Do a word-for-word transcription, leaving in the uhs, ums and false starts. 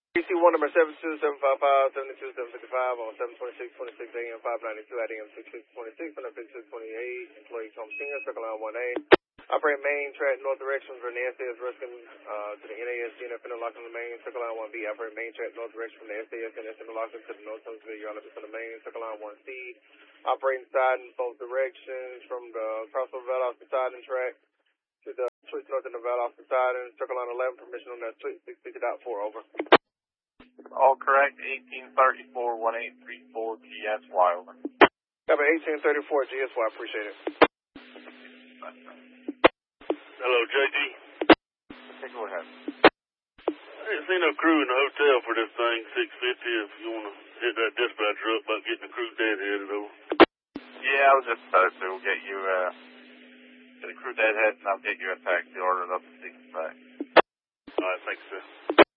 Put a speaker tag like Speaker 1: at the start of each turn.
Speaker 1: D C one number seven two seven five five seven two seven five five on seven twenty-six twenty-six A M five ninety-two at A M sixty-six twenty-six on fifty-six twenty-eight. Employee Tom Singer, Circle Line one A. Operate main track north direction from the S A S Ruskin uh, to the N A S D N F interlocking the main. Circle Line one B. Operate main track north direction from the S A S N S interlocking to the North Huntsville Yard to the main. Circle Line one C. Operating side in both directions from the crossover valve off the siding track to the switch north in the valve off the siding. Circle Line eleven. Permission on that switch six fifty point four. Over.
Speaker 2: All correct, eighteen thirty-four, one eight three four, G S Y, over.
Speaker 1: Copy, eighteen thirty-four, G S Y, appreciate it.
Speaker 3: Hello, J D.
Speaker 2: Okay, go ahead.
Speaker 3: I ain't seen no crew in the hotel for this thing, six fifty, if you want to hit that dispatcher up about getting the crew deadheaded over.
Speaker 2: Yeah, I was just supposed to get you, uh, get a crew deadhead, and I'll get you a taxi ordered up to six back.
Speaker 3: All right, thanks, sir.